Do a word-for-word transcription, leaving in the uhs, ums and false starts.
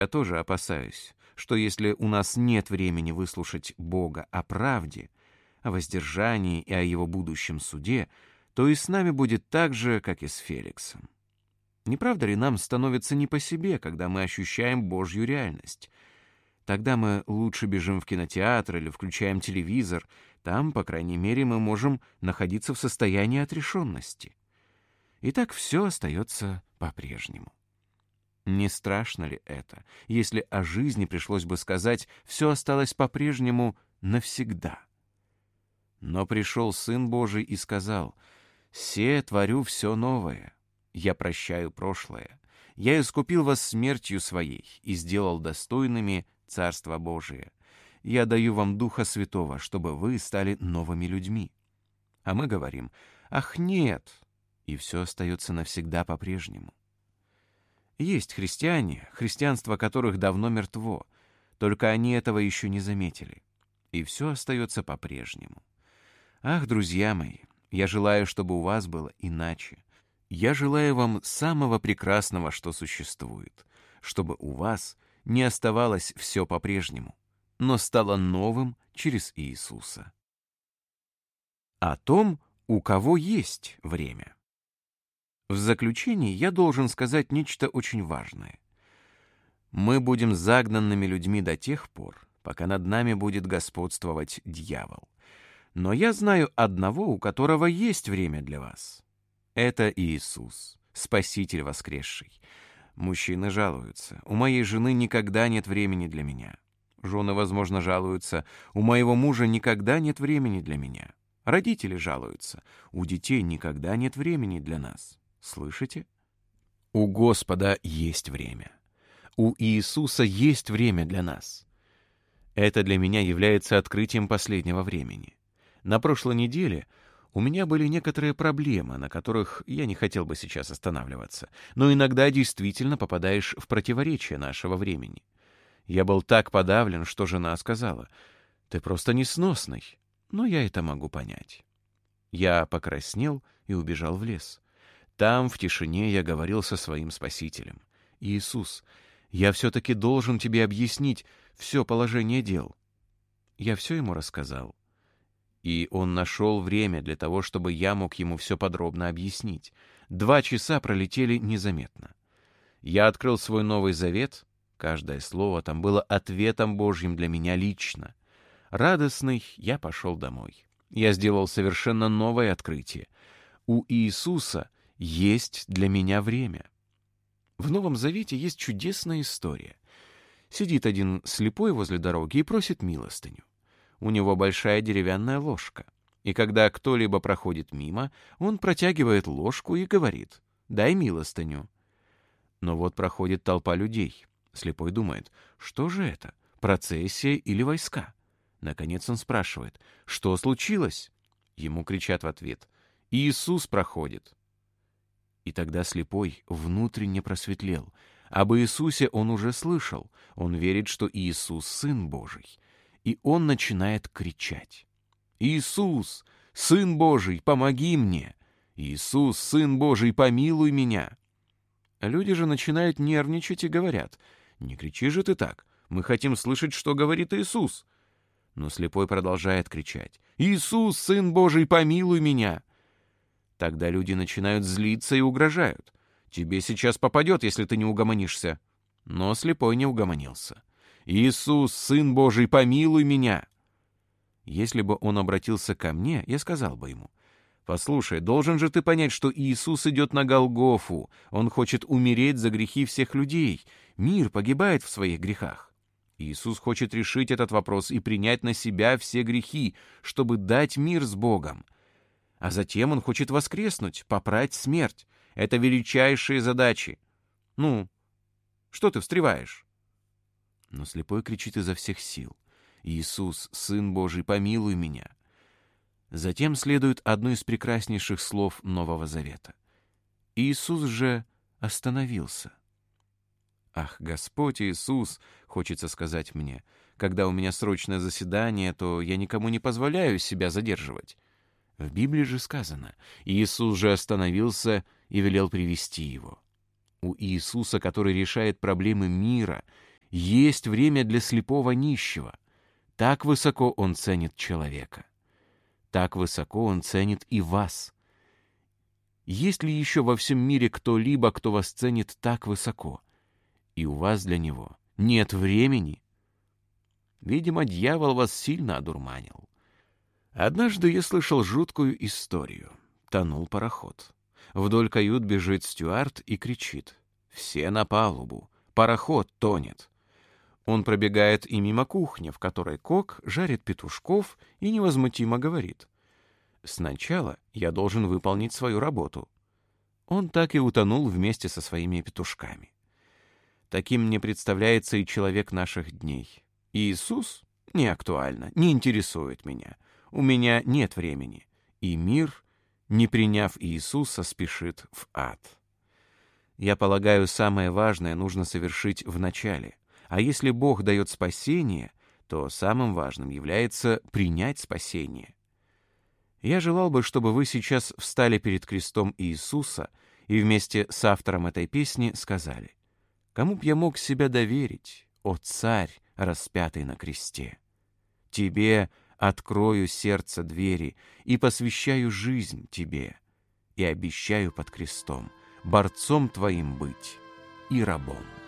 Я тоже опасаюсь, что если у нас нет времени выслушать Бога о правде, о воздержании и о его будущем суде, то и с нами будет так же, как и с Феликсом. Не правда ли нам становится не по себе, когда мы ощущаем Божью реальность? Тогда мы лучше бежим в кинотеатр или включаем телевизор. Там, по крайней мере, мы можем находиться в состоянии отрешенности. И так все остается по-прежнему. Не страшно ли это, если о жизни пришлось бы сказать «все осталось по-прежнему навсегда»? Но пришел Сын Божий и сказал: «Се творю все новое, я прощаю прошлое, я искупил вас смертью своей и сделал достойными Царство Божие. Я даю вам Духа Святого, чтобы вы стали новыми людьми». А мы говорим: «Ах, нет!» И все остается навсегда по-прежнему. Есть христиане, христианство которых давно мертво, только они этого еще не заметили. И все остается по-прежнему. Ах, друзья мои, я желаю, чтобы у вас было иначе. Я желаю вам самого прекрасного, что существует, чтобы у вас не оставалось все по-прежнему, но стало новым через Иисуса. О том, у кого есть время. В заключении я должен сказать нечто очень важное. Мы будем загнанными людьми до тех пор, пока над нами будет господствовать дьявол. Но я знаю одного, у которого есть время для вас. Это Иисус, Спаситель воскресший. Мужчины жалуются: «У моей жены никогда нет времени для меня». Жены, возможно, жалуются: «У моего мужа никогда нет времени для меня». Родители жалуются: «У детей никогда нет времени для нас». Слышите? У Господа есть время. У Иисуса есть время для нас. Это для меня является открытием последнего времени. На прошлой неделе у меня были некоторые проблемы, на которых я не хотел бы сейчас останавливаться, но иногда действительно попадаешь в противоречие нашего времени. Я был так подавлен, что жена сказала: «Ты просто несносный». Но я это могу понять. Я покраснел и убежал в лес. Там, в тишине, я говорил со своим Спасителем: «Иисус, я все-таки должен тебе объяснить все положение дел». Я все ему рассказал. И он нашел время для того, чтобы я мог ему все подробно объяснить. Два часа пролетели незаметно. Я открыл свой Новый Завет. Каждое слово там было ответом Божьим для меня лично. Радостный, я пошел домой. Я сделал совершенно новое открытие. У Иисуса есть для меня время. В Новом Завете есть чудесная история. Сидит один слепой возле дороги и просит милостыню. У него большая деревянная ложка. И когда кто-либо проходит мимо, он протягивает ложку и говорит: «Дай милостыню». Но вот проходит толпа людей. Слепой думает: что же это, процессия или войска? Наконец он спрашивает: «Что случилось?» Ему кричат в ответ: «Иисус проходит». И тогда слепой внутренне просветлел. Об Иисусе он уже слышал. Он верит, что Иисус — Сын Божий. И он начинает кричать: «Иисус, Сын Божий, помоги мне! Иисус, Сын Божий, помилуй меня!» Люди же начинают нервничать и говорят: «Не кричи же ты так, мы хотим слышать, что говорит Иисус». Но слепой продолжает кричать: «Иисус, Сын Божий, помилуй меня!» Тогда люди начинают злиться и угрожают: «Тебе сейчас попадет, если ты не угомонишься». Но слепой не угомонился. «Иисус, Сын Божий, помилуй меня!» Если бы он обратился ко мне, я сказал бы ему: «Послушай, должен же ты понять, что Иисус идет на Голгофу. Он хочет умереть за грехи всех людей. Мир погибает в своих грехах. Иисус хочет решить этот вопрос и принять на себя все грехи, чтобы дать мир с Богом. А затем Он хочет воскреснуть, попрать смерть. Это величайшие задачи. Ну, что ты встреваешь?» Но слепой кричит изо всех сил: «Иисус, Сын Божий, помилуй меня!» Затем следует одно из прекраснейших слов Нового Завета. Иисус же остановился. «Ах, Господь Иисус!» — хочется сказать мне. Когда у меня срочное заседание, то я никому не позволяю себя задерживать. В Библии же сказано: Иисус же остановился и велел привести его. У Иисуса, который решает проблемы мира, Есть время для слепого нищего. Так высоко Он ценит человека. Так высоко Он ценит и вас. Есть ли еще во всем мире кто-либо, кто вас ценит так высоко? И у вас для Него нет времени? Видимо, дьявол вас сильно одурманил. Однажды я слышал жуткую историю. Тонул пароход. Вдоль кают бежит стюард и кричит: «Все на палубу! Пароход тонет!» Он пробегает и мимо кухни, в которой кок жарит петушков и невозмутимо говорит: «Сначала я должен выполнить свою работу». Он так и утонул вместе со своими петушками. Таким мне представляется и человек наших дней. Иисус не актуально, не интересует меня. У меня нет времени. И мир, не приняв Иисуса, спешит в ад. Я полагаю, самое важное нужно совершить в начале. А если Бог дает спасение, то самым важным является принять спасение. Я желал бы, чтобы вы сейчас встали перед крестом Иисуса и вместе с автором этой песни сказали: «Кому б я мог себя доверить, о Царь, распятый на кресте? Тебе открою сердце двери и посвящаю жизнь Тебе, и обещаю под крестом борцом Твоим быть и рабом».